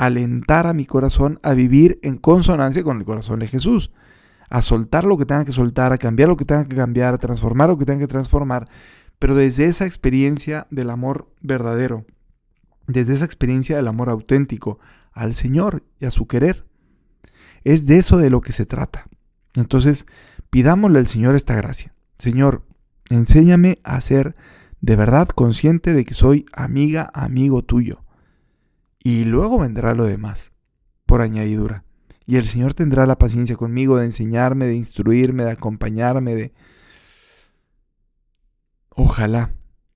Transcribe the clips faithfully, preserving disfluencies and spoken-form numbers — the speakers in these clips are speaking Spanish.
alentar a mi corazón a vivir en consonancia con el corazón de Jesús, a soltar lo que tenga que soltar, a cambiar lo que tenga que cambiar, a transformar lo que tenga que transformar, pero desde esa experiencia del amor verdadero, desde esa experiencia del amor auténtico al Señor y a su querer. Es de eso de lo que se trata. Entonces, pidámosle al Señor esta gracia. Señor, enséñame a ser de verdad consciente de que soy amiga, amigo tuyo. Y luego vendrá lo demás, por añadidura. Y el Señor tendrá la paciencia conmigo de enseñarme, de instruirme, de acompañarme, de... Ojalá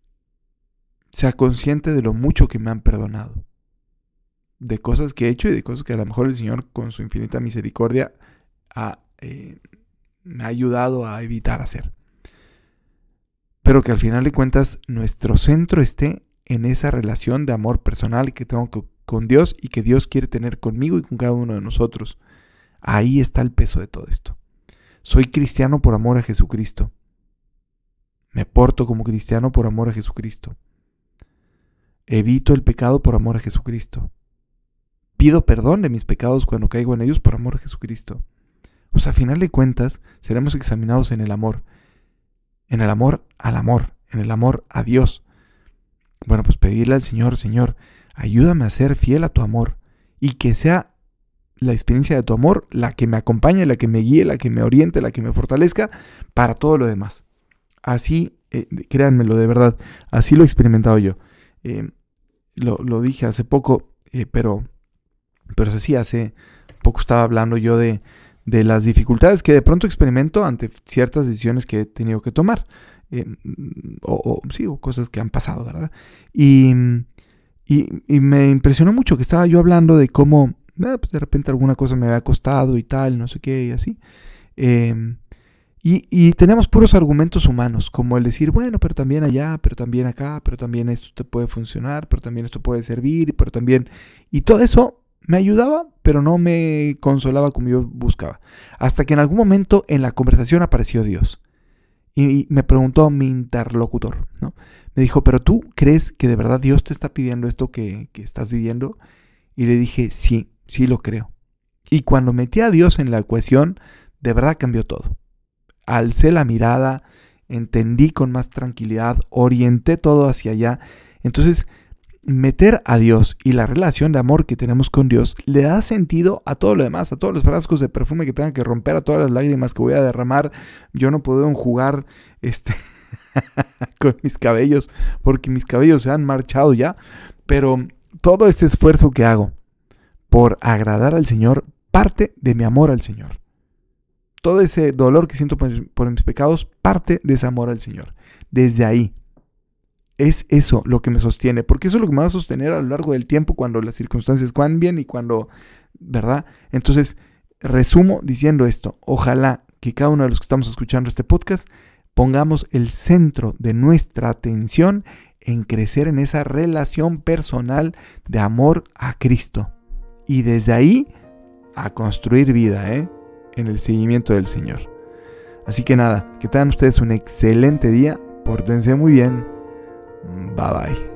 sea consciente de lo mucho que me han perdonado. De cosas que he hecho y de cosas que a lo mejor el Señor, con su infinita misericordia, ha, eh, me ha ayudado a evitar hacer. Pero que al final de cuentas nuestro centro esté en esa relación de amor personal que tengo con Dios y que Dios quiere tener conmigo y con cada uno de nosotros. Ahí está el peso de todo esto. Soy cristiano por amor a Jesucristo. Me porto como cristiano por amor a Jesucristo. Evito el pecado por amor a Jesucristo. Pido perdón de mis pecados cuando caigo en ellos por amor a Jesucristo. O sea, a final de cuentas, seremos examinados en el amor. En el amor al amor. En el amor a Dios. Bueno, pues pedirle al Señor, Señor, ayúdame a ser fiel a tu amor. Y que sea la experiencia de tu amor la que me acompañe, la que me guíe, la que me oriente, la que me fortalezca para todo lo demás. Así, eh, créanmelo de verdad, así lo he experimentado yo. Eh, lo, lo dije hace poco, eh, pero, pero es así, hace poco estaba hablando yo de, de las dificultades que de pronto experimento ante ciertas decisiones que he tenido que tomar. Eh, o, o, sí, o cosas que han pasado, ¿verdad? Y, y, y me impresionó mucho que estaba yo hablando de cómo eh, pues de repente alguna cosa me había costado y tal, no sé qué, y así. Eh, Y, y tenemos puros argumentos humanos, como el decir, bueno, pero también allá, pero también acá, pero también esto te puede funcionar, pero también esto puede servir, pero también... Y todo eso me ayudaba, pero no me consolaba como yo buscaba. Hasta que en algún momento en la conversación apareció Dios. Y me preguntó mi interlocutor, ¿no? Me dijo, ¿pero tú crees que de verdad Dios te está pidiendo esto que, que estás viviendo? Y le dije, sí, sí lo creo. Y cuando metí a Dios en la ecuación, de verdad cambió todo. Alcé la mirada, entendí con más tranquilidad, orienté todo hacia allá. Entonces, meter a Dios y la relación de amor que tenemos con Dios le da sentido a todo lo demás, a todos los frascos de perfume que tengan que romper, a todas las lágrimas que voy a derramar. Yo no puedo enjugar este con mis cabellos porque mis cabellos se han marchado ya. Pero todo este esfuerzo que hago por agradar al Señor parte de mi amor al Señor. Todo ese dolor que siento por, por mis pecados parte de ese amor al Señor. Desde ahí. Es eso lo que me sostiene. Porque eso es lo que me va a sostener a lo largo del tiempo cuando las circunstancias cambien y cuando... ¿Verdad? Entonces, resumo diciendo esto. Ojalá que cada uno de los que estamos escuchando este podcast pongamos el centro de nuestra atención en crecer en esa relación personal de amor a Cristo. Y desde ahí a construir vida, ¿eh? En el seguimiento del Señor. Así que nada, que tengan ustedes un excelente día, pórtense muy bien, bye bye.